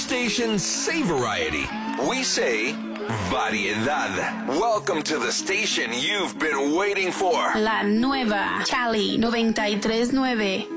stations say variety. We say variedad. Welcome to the station you've been waiting for. La nueva Cali 93.9.